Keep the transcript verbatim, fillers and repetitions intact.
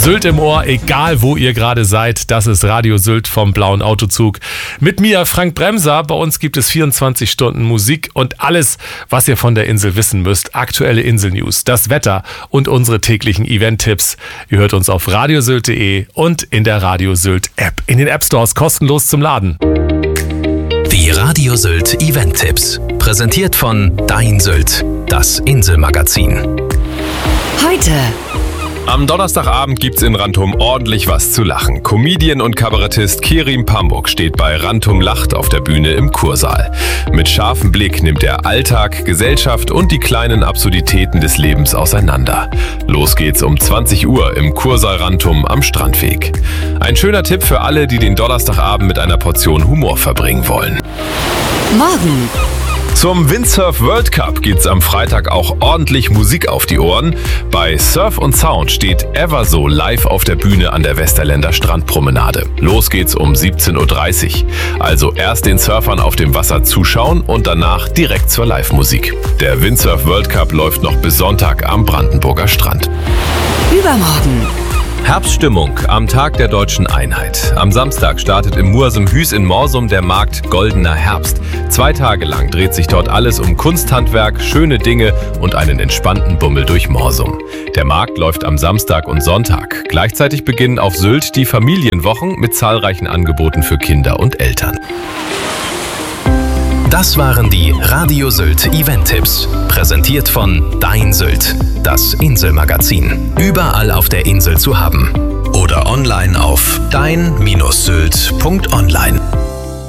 Sylt im Ohr, egal wo ihr gerade seid. Das ist Radio Sylt vom Blauen Autozug. Mit mir Frank Bremser. Bei uns gibt es vierundzwanzig Stunden Musik und alles, was ihr von der Insel wissen müsst. Aktuelle Insel-News, das Wetter und unsere täglichen Event-Tipps. Ihr hört uns auf radiosylt punkt de und in der Radio Sylt App. In den App Stores kostenlos zum Laden. Die Radio Sylt Event-Tipps. Präsentiert von Dein Sylt, das Inselmagazin. Heute. Am Donnerstagabend gibt's in Rantum ordentlich was zu lachen. Comedian und Kabarettist Kerim Pamuk steht bei Rantum Lacht auf der Bühne im Kursaal. Mit scharfem Blick nimmt er Alltag, Gesellschaft und die kleinen Absurditäten des Lebens auseinander. Los geht's um zwanzig Uhr im Kursaal Rantum am Strandweg. Ein schöner Tipp für alle, die den Donnerstagabend mit einer Portion Humor verbringen wollen. Morgen. Zum Windsurf World Cup gibt's am Freitag auch ordentlich Musik auf die Ohren. Bei Surf und Sound steht Everso live auf der Bühne an der Westerländer Strandpromenade. Los geht's um siebzehn Uhr dreißig. Also erst den Surfern auf dem Wasser zuschauen und danach direkt zur Live-Musik. Der Windsurf World Cup läuft noch bis Sonntag am Brandenburger Strand. Übermorgen. Herbststimmung am Tag der Deutschen Einheit. Am Samstag startet im Mursum Hüs in Morsum der Markt Goldener Herbst. Zwei Tage lang dreht sich dort alles um Kunsthandwerk, schöne Dinge und einen entspannten Bummel durch Morsum. Der Markt läuft am Samstag und Sonntag. Gleichzeitig beginnen auf Sylt die Familienwochen mit zahlreichen Angeboten für Kinder und Eltern. Das waren die Radio Sylt Event-Tipps. Präsentiert von Dein Sylt, das Inselmagazin. Überall auf der Insel zu haben. Oder online auf dein Bindestrich sylt punkt online.